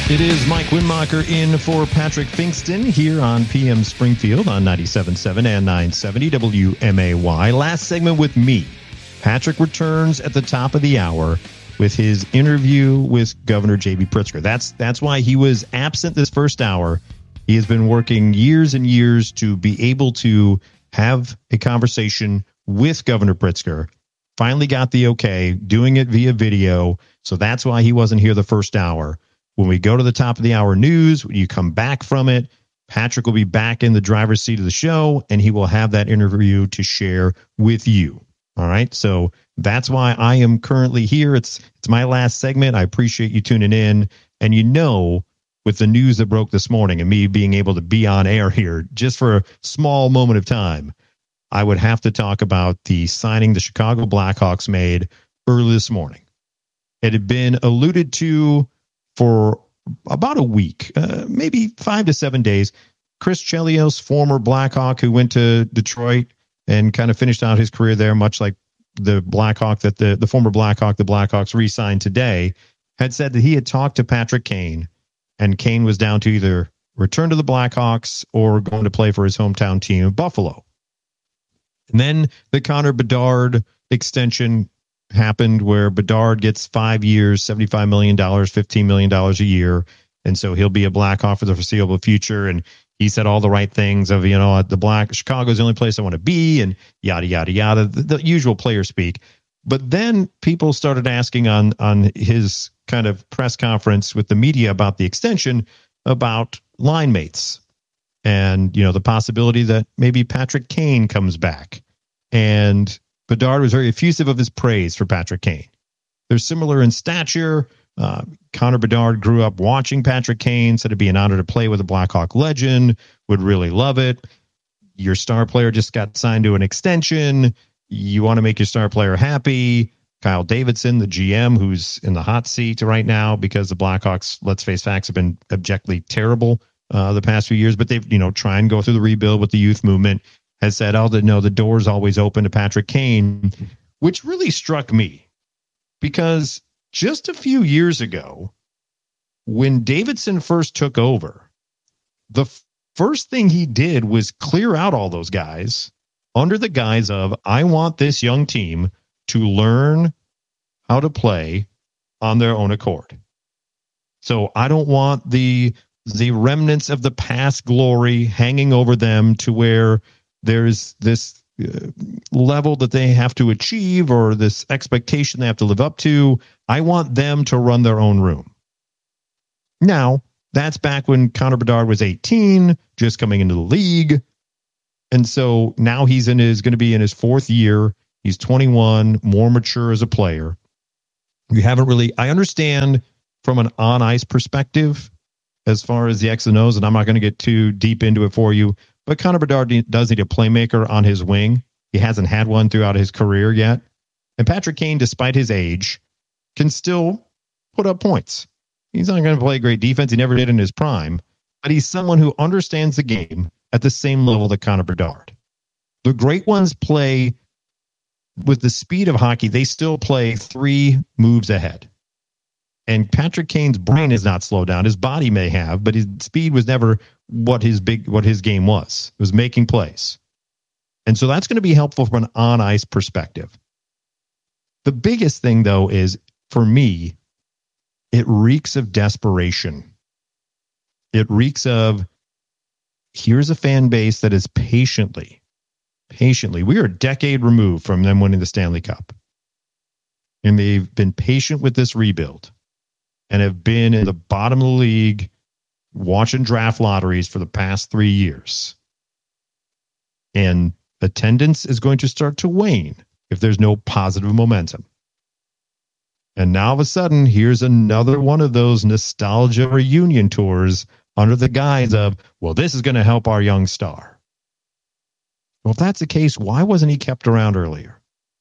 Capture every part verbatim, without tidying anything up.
It is Mike Winmacher in for Patrick Finkston here on P M Springfield on ninety-seven point seven and nine seventy W M A Y. Last segment with me. Patrick returns at the top of the hour with his interview with Governor J B. Pritzker. That's that's why he was absent this first hour. He has been working years and years to be able to have a conversation with Governor Pritzker. Finally got the okay, doing it via video. So that's why he wasn't here the first hour. When we go to the top of the hour news, when you come back from it, Patrick will be back in the driver's seat of the show, and he will have that interview to share with you. All right. So that's why I am currently here. It's it's my last segment. I appreciate you tuning in. And you know, with the news that broke this morning and me being able to be on air here just for a small moment of time, I would have to talk about the signing the Chicago Blackhawks made early this morning. It had been alluded to for about a week, uh, maybe five to seven days. Chris Chelios, former Blackhawk who went to Detroit and kind of finished out his career there, much like the Blackhawk that the, the former Blackhawk the Blackhawks re-signed today, had said that he had talked to Patrick Kane, and Kane was down to either return to the Blackhawks or going to play for his hometown team of Buffalo. And then the Connor Bedard extension happened where Bedard gets five years, seventy-five million dollars, fifteen million dollars a year. And so he'll be a Blackhawk for the foreseeable future. And he said all the right things of, you know, the Black Chicago's the only place I want to be, and yada, yada, yada, the, the usual player speak. But then people started asking on, on his kind of press conference with the media about the extension, about line mates and, you know, the possibility that maybe Patrick Kane comes back. And Bedard was very effusive of his praise for Patrick Kane. They're similar in stature. Uh, Connor Bedard grew up watching Patrick Kane, said it'd be an honor to play with a Blackhawk legend, would really love it. Your star player just got signed to an extension. You want to make your star player happy. Kyle Davidson, the G M, who's in the hot seat right now because the Blackhawks, let's face facts, have been objectively terrible uh, the past few years, but they've, you know, try and go through the rebuild with the youth movement, has said, oh, the, no, the door's always open to Patrick Kane, which really struck me because just a few years ago, when Davidson first took over, the f- first thing he did was clear out all those guys under the guise of, I want this young team to learn how to play on their own accord. So I don't want the the remnants of the past glory hanging over them to where there's this uh, level that they have to achieve or this expectation they have to live up to. I want them to run their own room. Now, that's back when Connor Bedard was eighteen, just coming into the league. And so now he's in his going to be in his fourth year. He's twenty-one, more mature as a player. We haven't really, I understand from an on-ice perspective as far as the X and O's, and I'm not going to get too deep into it for you, but Connor Bedard does need a playmaker on his wing. He hasn't had one throughout his career yet. And Patrick Kane, despite his age, can still put up points. He's not going to play great defense. He never did in his prime, but he's someone who understands the game at the same level that Connor Bedard. The great ones play with the speed of hockey. They still play three moves ahead. And Patrick Kane's brain is not slowed down. His body may have, but his speed was never what his big, what his game was. It was making plays. And so that's going to be helpful from an on-ice perspective. The biggest thing, though, is for me, it reeks of desperation. It reeks of, here's a fan base that is patiently, patiently, we are a decade removed from them winning the Stanley Cup. And they've been patient with this rebuild and have been in the bottom of the league watching draft lotteries for the past three years. And attendance is going to start to wane if there's no positive momentum. And now all of a sudden, here's another one of those nostalgia reunion tours under the guise of, well, this is going to help our young star. Well, if that's the case, why wasn't he kept around earlier?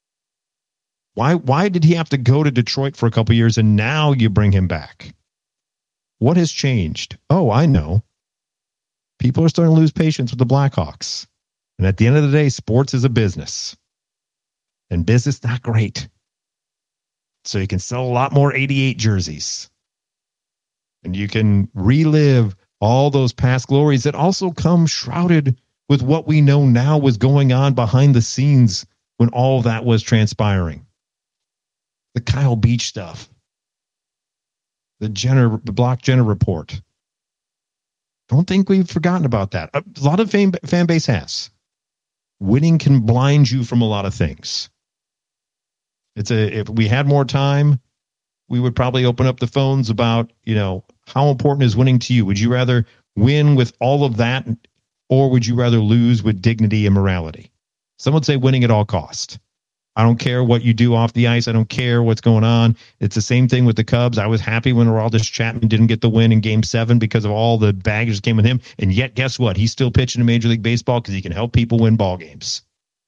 Why why did he have to go to Detroit for a couple years and now you bring him back? What has changed? Oh, I know. People are starting to lose patience with the Blackhawks. And at the end of the day, sports is a business. And business not great. So you can sell a lot more eighty-eight jerseys. And you can relive all those past glories that also come shrouded with what we know now was going on behind the scenes when all that was transpiring. The Kyle Beach stuff. The Jenner, the Block Jenner report. Don't think we've forgotten about that. A lot of fan, fan base has. Winning can blind you from a lot of things. It's a, if we had more time, we would probably open up the phones about, you know, how important is winning to you? Would you rather win with all of that, or would you rather lose with dignity and morality? Some would say winning at all cost. I don't care what you do off the ice. I don't care what's going on. It's the same thing with the Cubs. I was happy when Aroldis Chapman didn't get the win in Game seven because of all the baggage that came with him. And yet, guess what? He's still pitching in Major League Baseball because he can help people win ball games.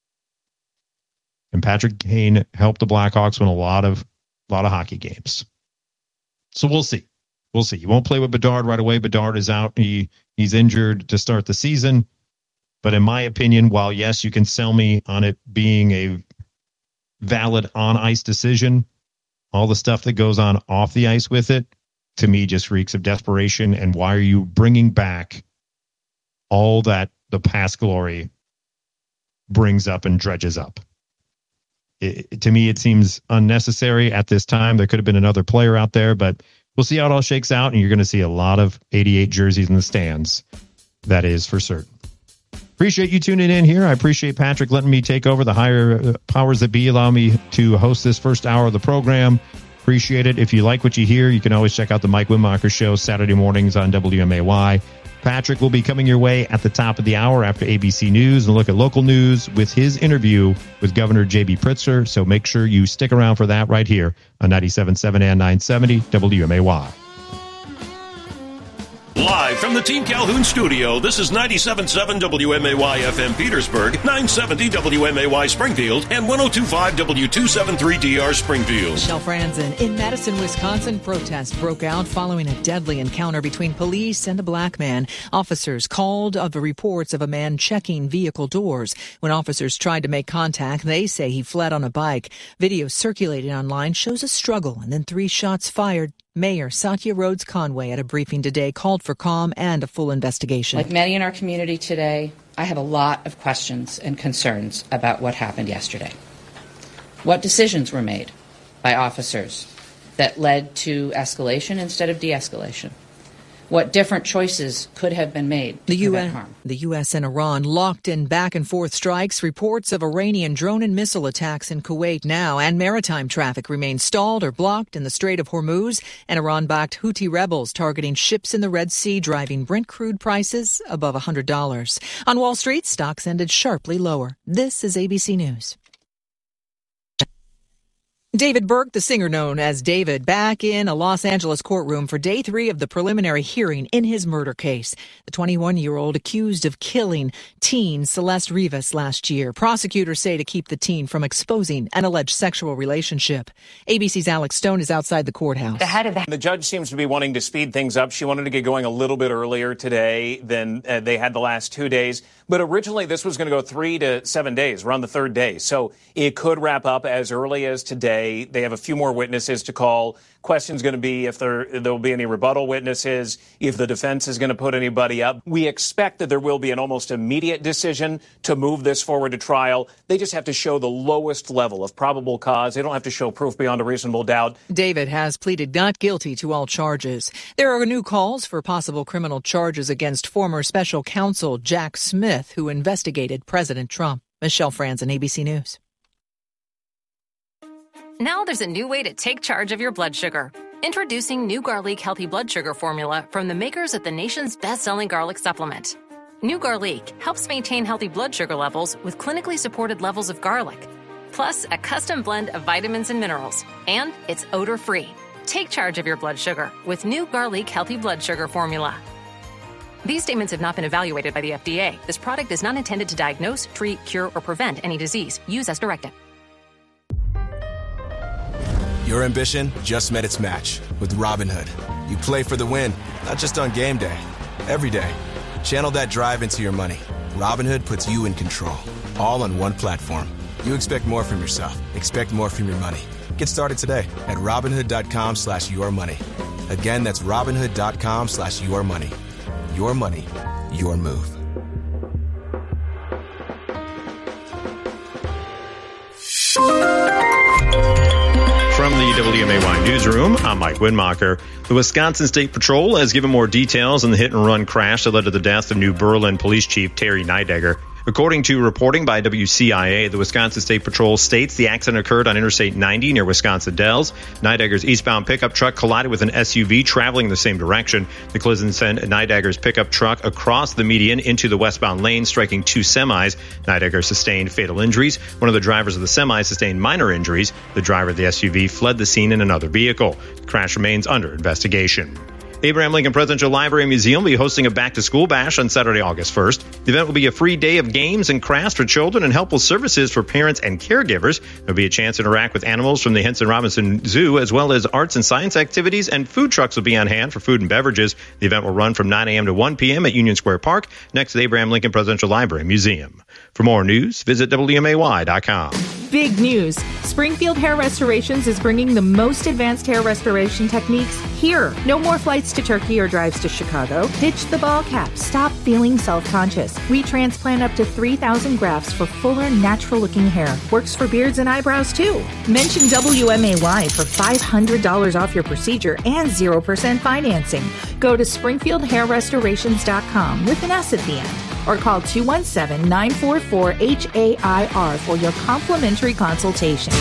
And Patrick Kane helped the Blackhawks win a lot of, a lot of hockey games. So we'll see. We'll see. He won't play with Bedard right away. Bedard is out. He He's injured to start the season. But in my opinion, while, yes, you can sell me on it being a valid on-ice decision, all the stuff that goes on off the ice with it, to me, just reeks of desperation. And why are you bringing back all that the past glory brings up and dredges up? It, to me, it seems unnecessary at this time. There could have been another player out there, but we'll see how it all shakes out, and you're going to see a lot of eighty-eight jerseys in the stands. That is for certain. Appreciate you tuning in here. I appreciate Patrick letting me take over. The higher powers that be allow me to host this first hour of the program. Appreciate it. If you like what you hear, you can always check out the Mike Wimacher Show Saturday mornings on W M A Y. Patrick will be coming your way at the top of the hour after A B C News and look at local news with his interview with Governor J B Pritzker. So make sure you stick around for that right here on ninety-seven point seven and nine seventy W M A Y. Live from the Team Calhoun studio, this is ninety-seven point seven W M A Y F M Petersburg, nine seventy W M A Y Springfield, and ten twenty-five W two seventy-three D R Springfield. Michelle Franzen. In Madison, Wisconsin, protests broke out following a deadly encounter between police and a black man. Officers called of the reports of a man checking vehicle doors. When officers tried to make contact, they say he fled on a bike. Video circulating online shows a struggle and then three shots fired. Mayor Satya Rhodes Conway at a briefing today called for calm and a full investigation. Like many in our community today, I have a lot of questions and concerns about what happened yesterday. What decisions were made by officers that led to escalation instead of de-escalation? What different choices could have been made to the U S, prevent harm? The U S and Iran locked in back-and-forth strikes. Reports of Iranian drone and missile attacks in Kuwait now, and maritime traffic remains stalled or blocked in the Strait of Hormuz, and Iran-backed Houthi rebels targeting ships in the Red Sea, driving Brent crude prices above one hundred dollars. On Wall Street, stocks ended sharply lower. This is A B C News. David Burke, the singer known as David, back in a Los Angeles courtroom for day three of the preliminary hearing in his murder case. The twenty-one-year-old accused of killing teen Celeste Rivas last year. Prosecutors say to keep the teen from exposing an alleged sexual relationship. A B C's Alex Stone is outside the courthouse. The head of the, the judge seems to be wanting to speed things up. She wanted to get going a little bit earlier today than uh, they had the last two days. But originally, this was going to go three to seven days. We're on the third day. So it could wrap up as early as today. They have a few more witnesses to call. Question's going to be if there there will be any rebuttal witnesses, if the defense is going to put anybody up. We expect that there will be an almost immediate decision to move this forward to trial. They just have to show the lowest level of probable cause. They don't have to show proof beyond a reasonable doubt. David has pleaded not guilty to all charges. There are new calls for possible criminal charges against former special counsel Jack Smith, who investigated President Trump. Michelle Franzen, A B C News. Now there's a new way to take charge of your blood sugar. Introducing new Garlic Healthy Blood Sugar Formula from the makers of the nation's best-selling garlic supplement. New Garlic helps maintain healthy blood sugar levels with clinically supported levels of garlic, plus a custom blend of vitamins and minerals, and it's odor-free. Take charge of your blood sugar with new Garlic Healthy Blood Sugar Formula. These statements have not been evaluated by the F D A. This product is not intended to diagnose, treat, cure, or prevent any disease. Use as directed. Your ambition just met its match with Robinhood. You play for the win, not just on game day, every day. Channel that drive into your money. Robinhood puts you in control, all on one platform. You expect more from yourself. Expect more from your money. Get started today at Robinhood.com slash your money. Again, that's Robinhood.com slash your money. Your money, your move. From the W M A Y newsroom, I'm Mike Winmacher. The Wisconsin State Patrol has given more details on the hit-and-run crash that led to the death of New Berlin Police Chief Terry Nidegger. According to reporting by W C I A, the Wisconsin State Patrol states the accident occurred on Interstate ninety near Wisconsin Dells. Nidegger's eastbound pickup truck collided with an S U V traveling in the same direction. The collision sent Nidegger's pickup truck across the median into the westbound lane, striking two semis. Nidegger sustained fatal injuries. One of the drivers of the semi sustained minor injuries. The driver of the S U V fled the scene in another vehicle. The crash remains under investigation. Abraham Lincoln Presidential Library and Museum will be hosting a back-to-school bash on Saturday, August first. The event will be a free day of games and crafts for children and helpful services for parents and caregivers. There will be a chance to interact with animals from the Henson Robinson Zoo, as well as arts and science activities, and food trucks will be on hand for food and beverages. The event will run from nine a.m. to one p.m. at Union Square Park, next to the Abraham Lincoln Presidential Library and Museum. For more news, visit W M A Y dot com. Big news. Springfield Hair Restorations is bringing the most advanced hair restoration techniques here. No more flights to Turkey or drives to Chicago. Ditch the ball cap. Stop feeling self-conscious. We transplant up to three thousand grafts for fuller, natural-looking hair. Works for beards and eyebrows, too. Mention W M A Y for five hundred dollars off your procedure and zero percent financing. Go to springfield hair restorations dot com with an S at the end, or call two one seven, nine four four, H A I R for your complimentary consultation.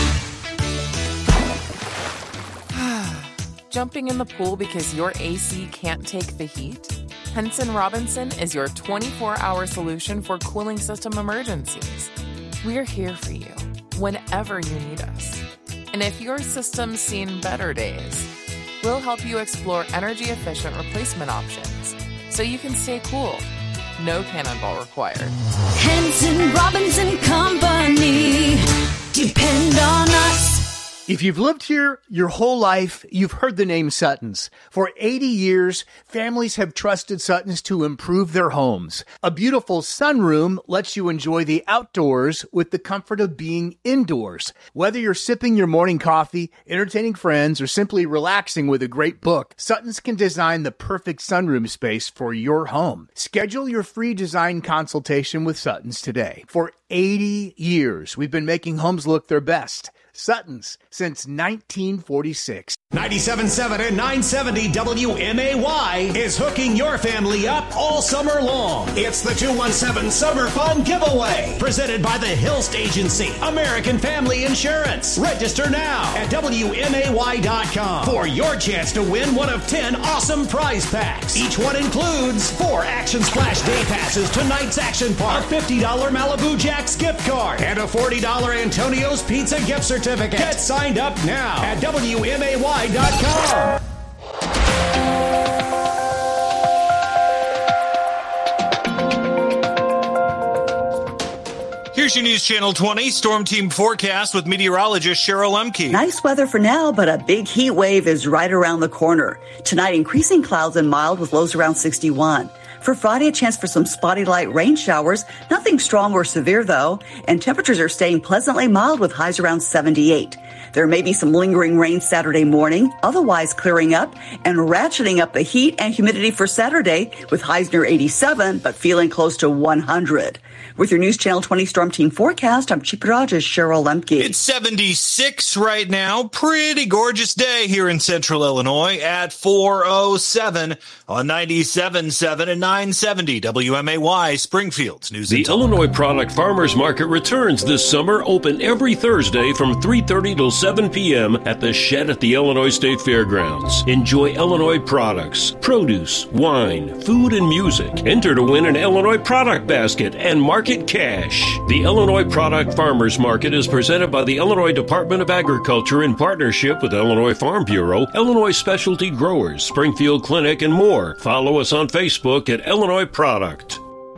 Jumping in the pool because your A C can't take the heat? Henson Robinson is your twenty-four hour solution for cooling system emergencies. We're here for you whenever you need us. And if your system's seen better days, we'll help you explore energy-efficient replacement options so you can stay cool. No cannonball required. Henson Robinson Company. Depend on us. If you've lived here your whole life, you've heard the name Sutton's. For eighty years, families have trusted Sutton's to improve their homes. A beautiful sunroom lets you enjoy the outdoors with the comfort of being indoors. Whether you're sipping your morning coffee, entertaining friends, or simply relaxing with a great book, Sutton's can design the perfect sunroom space for your home. Schedule your free design consultation with Sutton's today. For eighty years, we've been making homes look their best. Sutton's since nineteen forty-six. ninety-seven point seven and nine seventy W M A Y is hooking your family up all summer long. It's the two one seven Summer Fun Giveaway, presented by the Hilst Agency, American Family Insurance. Register now at W M A Y dot com for your chance to win one of ten awesome prize packs. Each one includes four Action Splash Day Passes to Night's Action Park, a fifty dollars Malibu Jack's gift card, and a forty dollars Antonio's Pizza gift certificate. Get signed up now at W M A Y dot com. Here's your News Channel twenty Storm Team forecast with meteorologist Cheryl Lemke. Nice weather for now, but a big heat wave is right around the corner. Tonight, increasing clouds and mild with lows around sixty-one. For Friday, a chance for some spotty light rain showers. Nothing strong or severe, though. And temperatures are staying pleasantly mild with highs around seventy-eight. There may be some lingering rain Saturday morning, otherwise clearing up and ratcheting up the heat and humidity for Saturday with highs near eighty-seven, but feeling close to one hundred. With your News Channel twenty Storm Team forecast, I'm Chief Meteorologist Cheryl Lemke. It's seventy-six right now. Pretty gorgeous day here in central Illinois at four oh seven on ninety-seven point seven and nine seventy W M A Y Springfield's News. The Illinois Product Farmers Market returns this summer, open every Thursday from three thirty till seven p.m. at the Shed at the Illinois State Fairgrounds. Enjoy Illinois products, produce, wine, food, and music. Enter to win an Illinois product basket and market cash. The Illinois Product Farmers Market is presented by the Illinois Department of Agriculture in partnership with Illinois Farm Bureau, Illinois Specialty Growers, Springfield Clinic, and more. Follow us on Facebook at Illinois Product.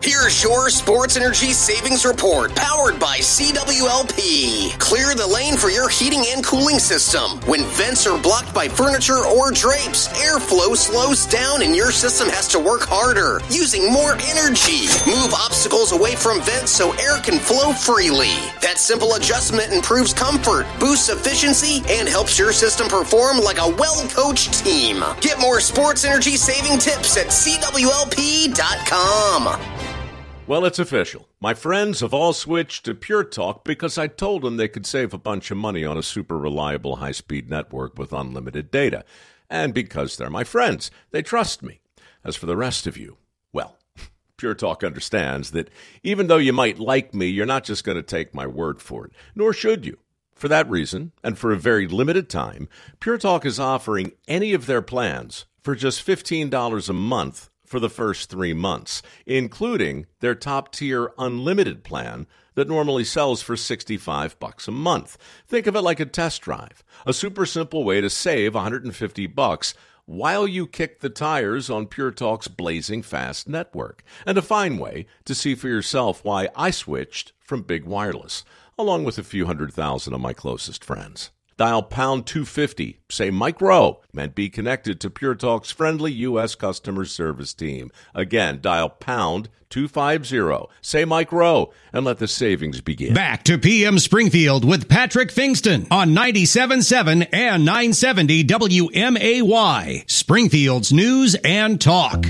Here's your Sports Energy Savings Report, powered by C W L P. Clear the lane for your heating and cooling system. When vents are blocked by furniture or drapes, airflow slows down and your system has to work harder, using more energy. Move obstacles away from vents so air can flow freely. That simple adjustment improves comfort, boosts efficiency, and helps your system perform like a well-coached team. Get more sports energy saving tips at C W L P dot com. Well, it's official. My friends have all switched to Pure Talk because I told them they could save a bunch of money on a super reliable high-speed network with unlimited data. And because they're my friends, they trust me. As for the rest of you, well, Pure Talk understands that even though you might like me, you're not just going to take my word for it, nor should you. For that reason, and for a very limited time, Pure Talk is offering any of their plans for just fifteen dollars a month for the first three months, including their top-tier unlimited plan that normally sells for sixty-five bucks a month. Think of it like a test drive, a super simple way to save one hundred fifty bucks while you kick the tires on Pure Talk's blazing fast network, and a fine way to see for yourself why I switched from Big Wireless, along with a few hundred thousand of my closest friends. Dial pound two fifty, say Mike Rowe, and be connected to Pure Talk's friendly U S customer service team. Again, dial pound two fifty, say Mike Rowe, and let the savings begin. Back to P M Springfield with Patrick Fingston on ninety-seven point seven and nine seventy W M A Y, Springfield's News and Talk.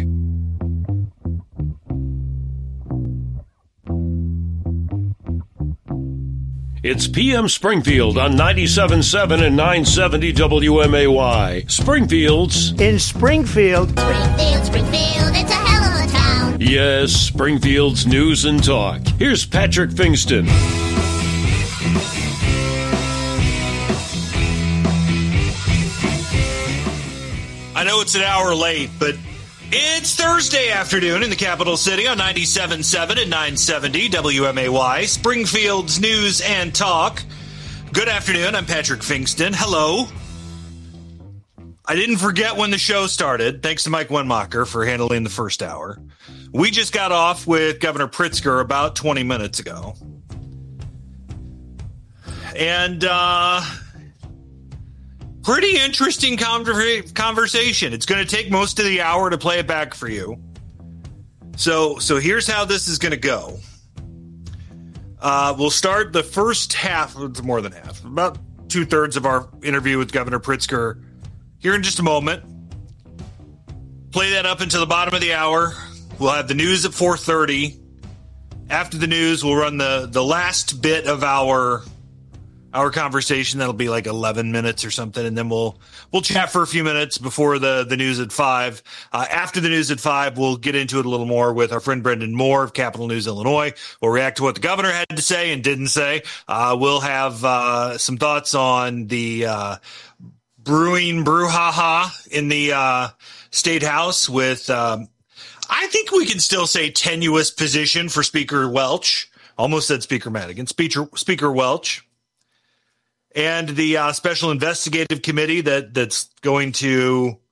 It's P M Springfield on ninety-seven point seven and nine seventy W M A Y. Springfield's in Springfield. Springfield, Springfield, it's a hell of a town. Yes, Springfield's News and Talk. Here's Patrick Fingston. I know it's an hour late, but it's Thursday afternoon in the capital city on ninety-seven point seven and nine seventy W M A Y, Springfield's News and Talk. Good afternoon. I'm Patrick Fingston. Hello. I didn't forget when the show started. Thanks to Mike Wenmacher for handling the first hour. We just got off with Governor Pritzker about twenty minutes ago. And, uh... pretty interesting conver- conversation. It's going to take most of the hour to play it back for you. So, so here's how this is going to go. Uh, we'll start the first half, it's more than half, about two thirds of our interview with Governor Pritzker here in just a moment. Play that up until the bottom of the hour. We'll have the news at four thirty. After the news, we'll run the, the last bit of our Our conversation. That'll be like eleven minutes or something, and then we'll we'll chat for a few minutes before the, the news at five. Uh, after the news at five, we'll get into it a little more with our friend Brendan Moore of Capital News Illinois. We'll react to what the governor had to say and didn't say. Uh, we'll have uh, some thoughts on the uh, brewing brouhaha in the uh, State House with, um, I think we can still say tenuous position for Speaker Welch. Almost said Speaker Madigan. Speaker, Speaker Welch. And the uh, special investigative committee that that's going to